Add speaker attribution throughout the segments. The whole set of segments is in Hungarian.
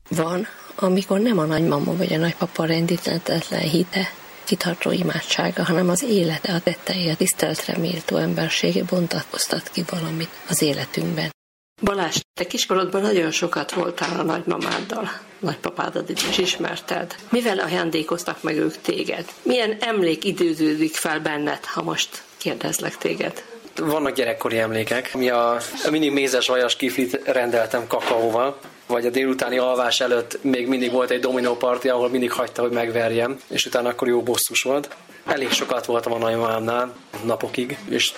Speaker 1: Van, amikor nem a nagymama vagy a nagypapa rendíthetetlen hite, kitartó imádsága, hanem az élete, a tettei, a tiszteletre méltó embersége bontakoztat ki valamit az életünkben. Balázs, te kiskorodban nagyon sokat voltál a nagymamáddal, nagypapádat is ismerted. Mivel ajándékoztak meg ők téged? Milyen emlék időződik fel benned, ha most kérdezlek téged?
Speaker 2: Vannak gyerekkori emlékek. Mindig mézes vajas kiflit rendeltem kakaóval, vagy a délutáni alvás előtt még mindig volt egy dominóparti, ahol mindig hagyta, hogy megverjem, és utána akkor jó bosszus volt. Elég sokat voltam a nagymamámnál, napokig, és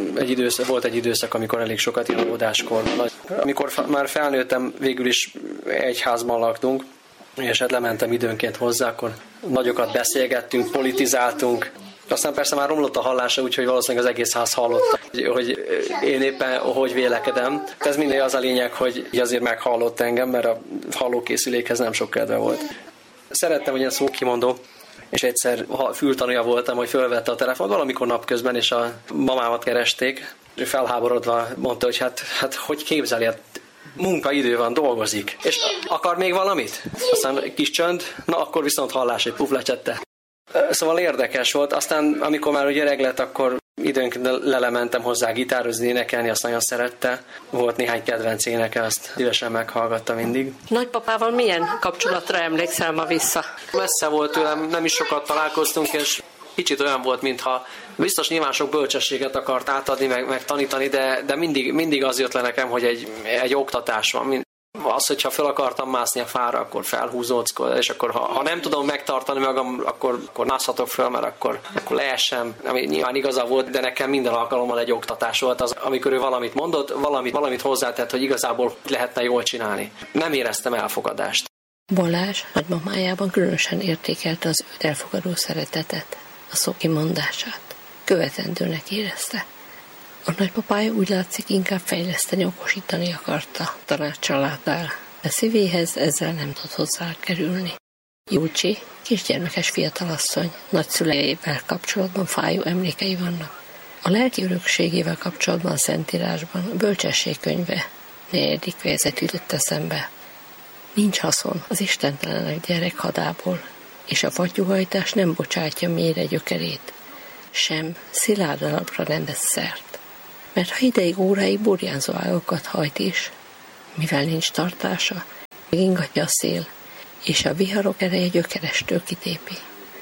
Speaker 2: volt egy időszak, amikor elég sokat ilyen óvodáskorban. Amikor már felnőttem, végül is egy házban laktunk, és hát lementem időnként hozzá, akkor nagyokat beszélgettünk, politizáltunk. Aztán persze már romlott a hallása, úgyhogy valószínűleg az egész ház hallotta, hogy én éppen hogy vélekedem. Ez mindig az a lényeg, hogy azért meghallott engem, mert a hallókészülékhez nem sok kedve volt. Szerettem, hogy ilyen szókimondó, és egyszer fültanúja voltam, hogy fölvette a telefon valamikor napközben, és a mamámat keresték, és felháborodva mondta, hogy hát hogy képzeli, munkaidő van, dolgozik, és akar még valamit? Aztán kis csönd, na akkor viszont hallás, egy puflecsette. Szóval érdekes volt, aztán amikor már öreg lett, akkor időnként lelementem hozzá gitározni, énekelni, azt nagyon szerette. Volt néhány kedvenc éneke, azt szívesen meghallgatta mindig.
Speaker 1: Nagypapával milyen kapcsolatra emlékszel ma vissza?
Speaker 2: Messze volt tőlem, nem is sokat találkoztunk, és kicsit olyan volt, mintha biztos nyilván sok bölcsességet akart átadni, meg tanítani, de mindig az jött le nekem, hogy egy oktatás van. Az, hogyha fel akartam mászni a fára, akkor felhúzódzkod, és akkor ha nem tudom megtartani magam, akkor mászhatok föl, mert akkor leessem. Ami nyilván igaza volt, de nekem minden alkalommal egy oktatás volt az, amikor ő valamit mondott, valamit hozzátett, hogy igazából lehetne jól csinálni. Nem éreztem elfogadást.
Speaker 1: Balázs nagymamájában különösen értékelte az őt elfogadó szeretetet, a szó kimondását. Követendőnek érezte. A nagypapája úgy látszik inkább fejleszteni, okosítani akarta tanáccsal látál, de szívéhez ezzel nem tud hozzá kerülni. Júlcsi, kisgyermekes fiatalasszony, nagyszüleivel kapcsolatban fájó emlékei vannak. A lelki örökségével kapcsolatban a Szentírásban a bölcsesség könyve 4. fejezet jutott eszembe. Nincs haszon az istentelenek gyerekhadából, és a fattyúhajtás nem bocsátja mélyre gyökerét, sem szilárd alapra nem vesz szert. Mert ha ideig óráig burjánzó ágokat hajt is, mivel nincs tartása, megingatja a szél, és a viharok ereje gyökerestől kitépi.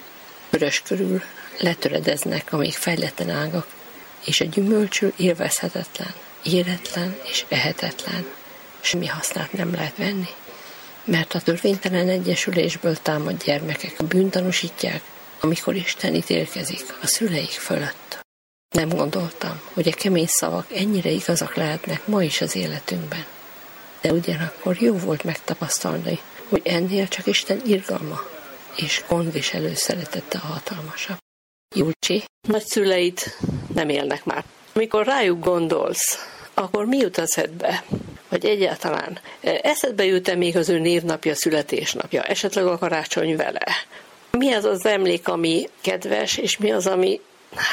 Speaker 1: Vörös körül letöredeznek a még fejletlen ágak, és a gyümölcsül élvezhetetlen, éretlen és ehetetlen. Semmi hasznát nem lehet venni, mert a törvénytelen egyesülésből támad gyermekek a bűnt tanúsítják, amikor Isten ítélkezik a szüleik fölött. Nem gondoltam, hogy a kemény szavak ennyire igazak lehetnek ma is az életünkben. De ugyanakkor jó volt megtapasztalni, hogy ennél csak Isten irgalma és gondviselő szeretete a hatalmasabb. Júlcsi, nagyszüleid nem élnek már. Amikor rájuk gondolsz, akkor mi jut eszedbe? Vagy egyáltalán eszedbe jut-e még az ő névnapja, születésnapja, esetleg a karácsony vele? Mi az az emlék, ami kedves, és mi az, ami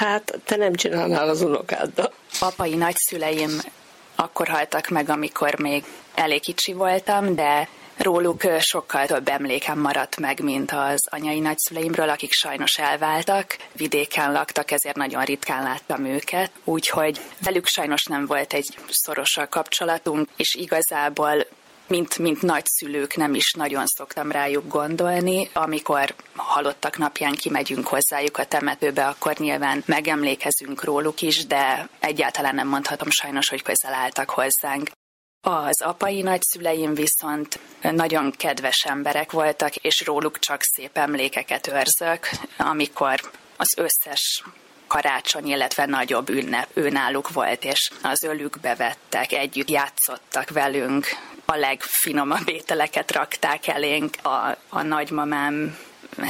Speaker 1: te nem csinálnál az unokáddal?
Speaker 3: Apai nagyszüleim akkor haltak meg, amikor még elég kicsi voltam, de róluk sokkal több emlékem maradt meg, mint az anyai nagyszüleimről, akik sajnos elváltak. Vidéken laktak, ezért nagyon ritkán láttam őket, úgyhogy velük sajnos nem volt egy szorosabb kapcsolatunk, és igazából mint nagyszülők nem is nagyon szoktam rájuk gondolni. Amikor halottak napján kimegyünk hozzájuk a temetőbe, akkor nyilván megemlékezünk róluk is, de egyáltalán nem mondhatom sajnos, hogy közel álltak hozzánk. Az apai nagyszüleim viszont nagyon kedves emberek voltak, és róluk csak szép emlékeket őrzök, amikor az összes karácsony, illetve nagyobb ünnep őnáluk volt, és az ölükbe vettek, együtt játszottak velünk, a legfinomabb ételeket rakták elénk. A nagymamám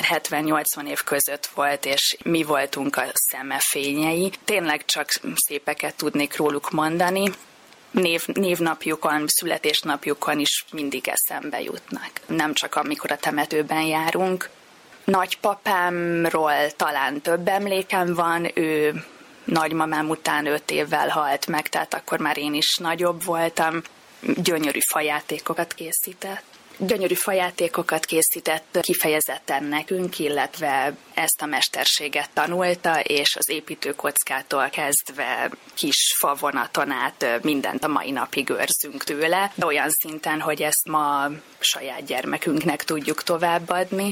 Speaker 3: 70-80 év között volt, és mi voltunk a szeme fényei. Tényleg csak szépeket tudnék róluk mondani. Névnapjukon, születésnapjukon is mindig eszembe jutnak. Nem csak amikor a temetőben járunk. Nagypapámról talán több emlékem van, ő nagymamám után 5 évvel halt meg, tehát akkor már én is nagyobb voltam. Gyönyörű fajátékokat készített. Gyönyörű fajátékokat készített kifejezetten nekünk, illetve ezt a mesterséget tanulta, és az építőkockától kezdve kis favonaton át mindent a mai napig őrzünk tőle, de olyan szinten, hogy ezt ma saját gyermekünknek tudjuk továbbadni.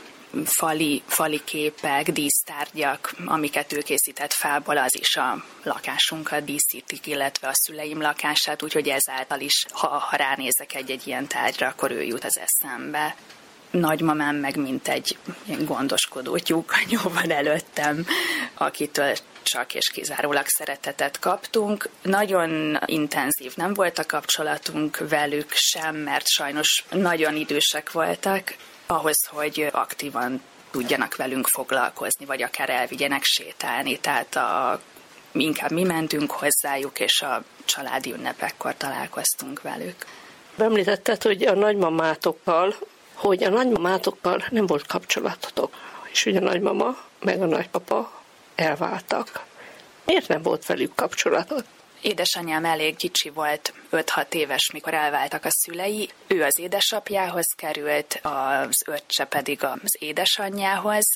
Speaker 3: Fali képek, dísztárgyak, amiket ő készített fából, az is a lakásunkat díszítik, illetve a szüleim lakását, úgyhogy ezáltal is, ha ránézek egy ilyen tárgyra, akkor ő jut az eszembe. Nagymamám meg mint egy gondoskodó tyúkanyó van előttem, akitől csak és kizárólag szeretetet kaptunk. Nagyon intenzív nem volt a kapcsolatunk velük sem, mert sajnos nagyon idősek voltak, ahhoz, hogy aktívan tudjanak velünk foglalkozni, vagy akár elvigyenek sétálni. Tehát inkább mi mentünk hozzájuk, és a családi ünnepekkor találkoztunk velük.
Speaker 1: Említetted, hogy a nagymamátokkal nem volt kapcsolatotok, és hogy a nagymama meg a nagypapa elváltak. Miért nem volt velük kapcsolatot?
Speaker 3: Édesanyám elég kicsi volt, 5-6 éves, mikor elváltak a szülei. Ő az édesapjához került, az öccse pedig az édesanyjához,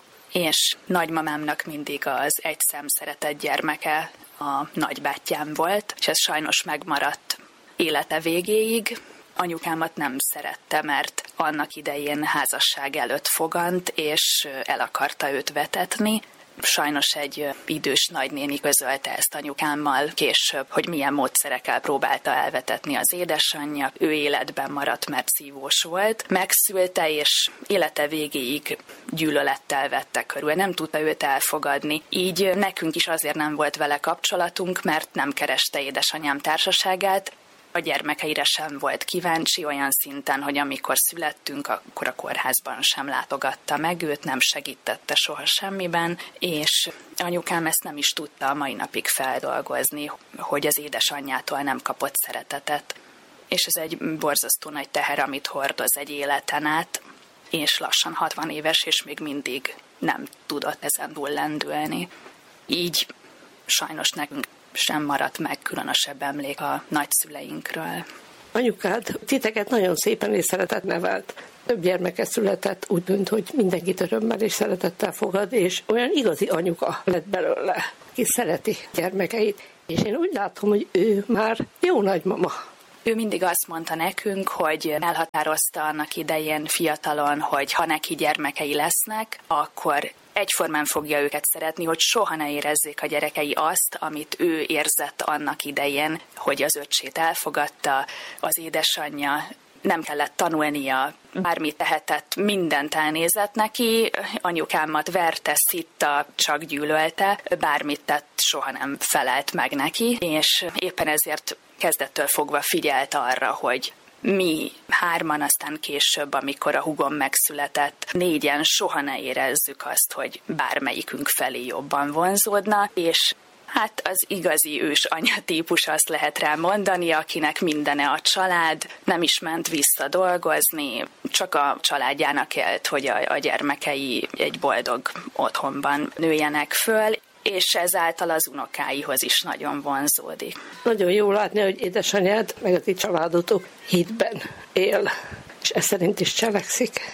Speaker 3: és nagymamámnak mindig az egy szemszeretett gyermeke a nagybátyám volt, és ez sajnos megmaradt élete végéig. Anyukámat nem szerette, mert annak idején házasság előtt fogant, és el akarta őt vetetni. Sajnos egy idős nagynéni közölte ezt anyukámmal később, hogy milyen módszerekkel próbálta elvetetni az édesanyja. Ő életben maradt, mert szívós volt. Megszülte, és élete végéig gyűlölettel vette körül. Nem tudta őt elfogadni. Így nekünk is azért nem volt vele kapcsolatunk, mert nem kereste édesanyám társaságát. A gyermekeire sem volt kíváncsi olyan szinten, hogy amikor születtünk, akkor a kórházban sem látogatta meg őt, nem segítette soha semmiben, és anyukám ezt nem is tudta a mai napig feldolgozni, hogy az édesanyjától nem kapott szeretetet. És ez egy borzasztó nagy teher, amit hordoz egy életen át, és lassan 60 éves, és még mindig nem tudott ezen túl lendülni. Így sajnos nekünk sem maradt meg különösebb emlék a nagyszüleinkről.
Speaker 1: Anyukád titeket nagyon szépen és szeretett nevelt. Több gyermeke született, úgy tűnt, hogy mindenkit örömmel és szeretettel fogad, és olyan igazi anyuka lett belőle, ki szereti gyermekeit. És én úgy látom, hogy ő már jó nagymama.
Speaker 3: Ő mindig azt mondta nekünk, hogy elhatározta annak idején fiatalon, hogy ha neki gyermekei lesznek, akkor egyformán fogja őket szeretni, hogy soha ne érezzék a gyerekei azt, amit ő érzett annak idején, hogy az öccsét elfogadta, az édesanyja nem kellett tanulnia, bármit tehetett, mindent elnézett neki, anyukámat verte, szitta, csak gyűlölte, bármit tett, soha nem felelt meg neki, és éppen ezért kezdettől fogva figyelt arra, hogy mi 3, aztán később, amikor a húgom megszületett, 4 soha ne érezzük azt, hogy bármelyikünk felé jobban vonzódna, és hát az igazi ős anyatípus, azt lehet rá mondani, akinek mindene a család, nem is ment vissza dolgozni, csak a családjának élt, hogy a gyermekei egy boldog otthonban nőjenek föl, és ezáltal az unokáihoz is nagyon vonzódik.
Speaker 1: Nagyon jó látni, hogy édesanyád, meg a ti családotok hitben él, és ez szerint is cselekszik.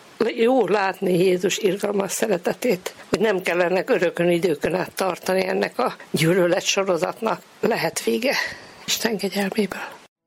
Speaker 1: Jó látni Jézus irgalmas szeretetét, hogy nem kellene örökön időkön át tartani ennek a gyűlölet sorozatnak. Lehet vége Isten kegyelméből.